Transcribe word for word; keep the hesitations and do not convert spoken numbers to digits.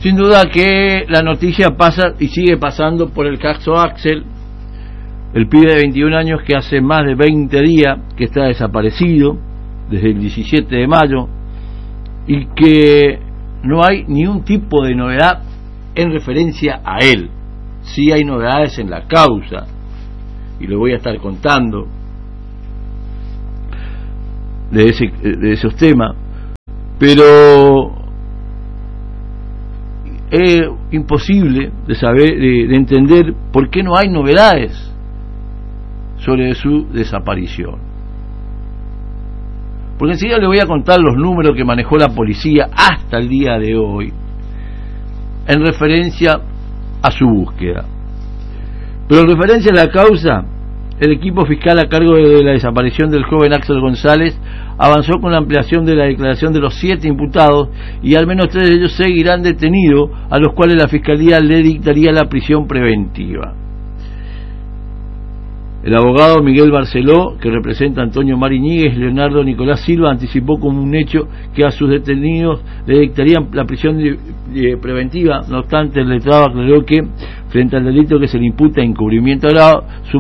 Sin duda que la noticia pasa y sigue pasando por el caso Axel, el pibe de veintiún años que hace más de veinte días que está desaparecido, desde el diecisiete de mayo, y que no hay ni un tipo de novedad en referencia a él. Sí hay novedades en la causa, y lo voy a estar contando de, ese, de esos temas, pero es imposible de saber, de, de entender por qué no hay novedades sobre su desaparición. Porque enseguida le voy a contar los números que manejó la policía hasta el día de hoy en referencia a su búsqueda. Pero en referencia a la causa, el equipo fiscal a cargo de la desaparición del joven Axel González avanzó con la ampliación de la declaración de los siete imputados, y al menos tres de ellos seguirán detenidos, a los cuales la fiscalía le dictaría la prisión preventiva. El abogado Miguel Barceló, que representa a Antonio Mariñíguez, Leonardo Nicolás Silva, anticipó como un hecho que a sus detenidos le dictarían la prisión de, de preventiva. No obstante, el letrado aclaró que frente al delito que se le imputa encubrimiento agravado, su